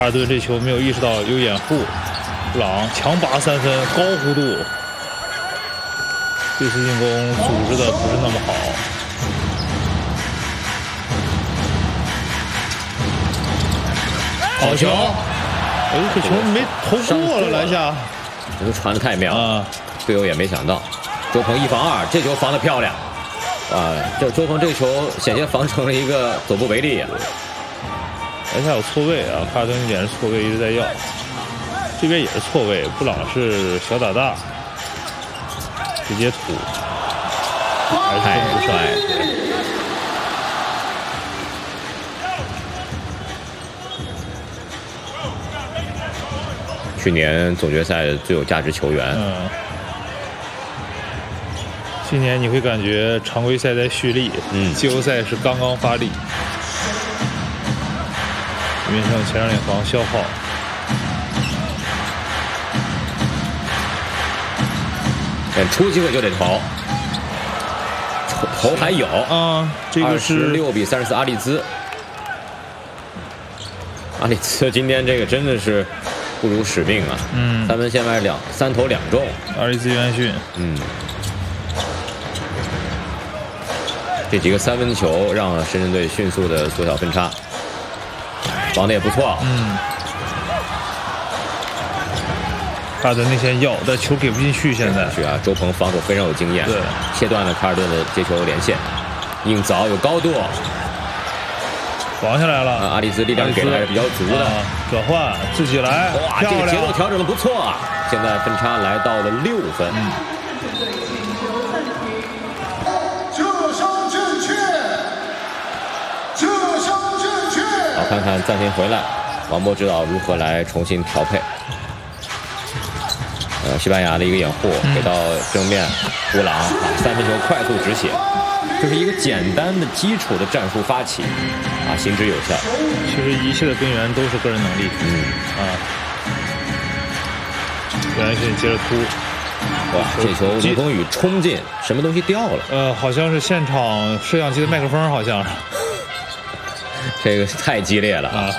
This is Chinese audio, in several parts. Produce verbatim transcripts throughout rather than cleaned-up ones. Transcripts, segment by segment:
阿尔顿这球没有意识到有掩护，布朗强拔三分，高弧度，这次进攻组织的不是那么好。好球！哎，这球没投过了，篮下， 这球传的太妙啊，队友也没想到。周鹏一防二，这球防的漂亮。啊，这周鹏这个球险些防成了一个走步违例啊。 篮下有错位啊，卡尔顿也是错位，一直在要。这边也是错位，布朗是小打大，直接突， 太帅。去年总决赛最有价值球员。 嗯。今年你会感觉常规赛在蓄力，嗯，季后赛是刚刚发力。 运胜前场两防消耗， 哎，出机会就得投，投还有啊，这个是六比三十四，阿里兹，阿里兹今天这个真的是不辱使命啊，嗯，三分线外两三投两中， 阿里兹元逊， 嗯，这几个三分球让深圳队迅速的缩小分差。 防的也不错，嗯， 卡尔顿内线要，但球给不进去。现在是啊，周鹏防守非常有经验，对，切断了卡尔顿的接球连线，硬凿有高度， 防下来了。 啊，阿里兹力量给的还是比较足的， 转换自己来， 哇，这个节奏调整的不错啊！现在分差来到了六分。嗯 看看暂停回来，王波指导如何来重新调配。呃，西班牙的一个掩护给到正面，布朗啊，三分球快速止血，就是一个简单的基础的战术发起，啊，行之有效。 其实一切的根源都是个人能力。嗯啊，袁训接着突， 哇，这球吴峰宇冲进，什么东西掉了？ 呃，好像是现场摄像机的麦克风，好像是。 这个太激烈了啊！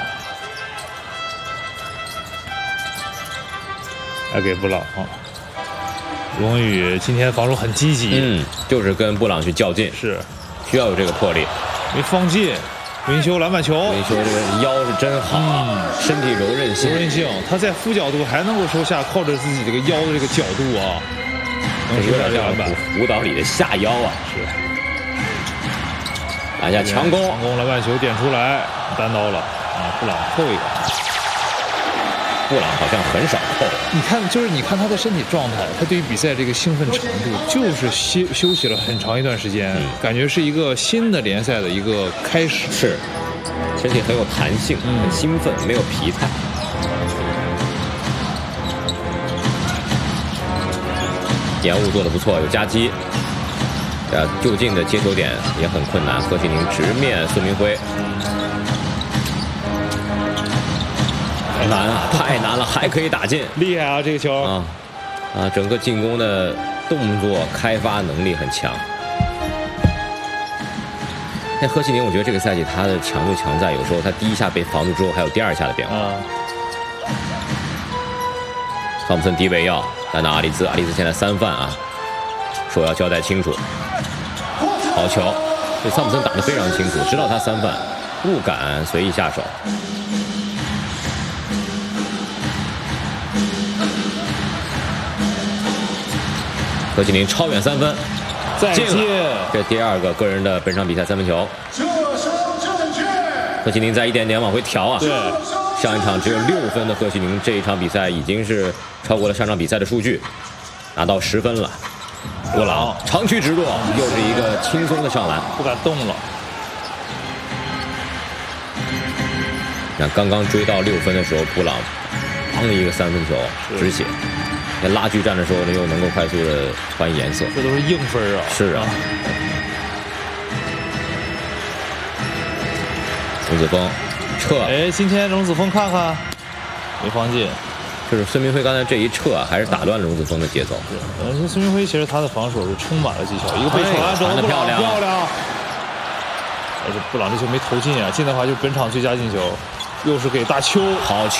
来给布朗啊！吴宏宇今天防守很积极， 嗯，就是跟布朗去较劲， 是需要有这个魄力， 没放弃。维修篮板球， 维修这个腰是真好，嗯，身体柔韧性， 柔韧性，他在负角度还能够收下，靠着自己这个腰的这个角度啊，能收下这篮板。 舞蹈里的下腰啊， 是。 篮下强攻， 强攻篮板球点出来，单刀了啊！布朗扣一个， 布朗好像很少扣。 你看，就是你看他的身体状态，他对于比赛这个兴奋程度，就是休休息了很长一段时间，嗯、感觉是一个新的联赛的一个开始。 是，身体很有弹性，嗯、很兴奋，没有疲态。掩护做得不错，有夹击。 呃，就近的接球点也很困难。何启宁直面孙明辉，难啊，太难了，还可以打进， 厉害啊！这个球啊啊，整个进攻的动作开发能力很强。那何启宁，我觉得这个赛季他的强就强在，有时候他第一下被防住之后，还有第二下的变化。啊、汤普森低位要来拿阿里兹，阿里兹现在三犯啊，说要交代清楚。 好球！这桑普森打得非常清楚，知道他三犯，不敢随意下手。何启宁超远三分， 再见！ 这第二个个人的本场比赛三分球。何启宁在一点点往回调啊！ 对， 上一场只有六分的何启宁，这一场比赛已经是超过了上场比赛的数据，拿到十分了。 布朗长驱直入，又是一个轻松的上篮， 不敢动了。 那刚刚追到六分的时候，布朗砰的一个三分球止血。在拉锯战的时候呢，又能够快速的换颜色， 这都是硬分啊！ 是啊。龙子峰撤， 哎，今天龙子峰看看没放进。 就是孙明辉刚才这一撤啊，还是打乱了龙子峰的节奏。 是，呃，孙明辉其实他的防守是充满了技巧，一个背传，传的漂亮，漂亮。而且布朗这球没投进啊，进的话就本场最佳进球，又是给大邱， 好球。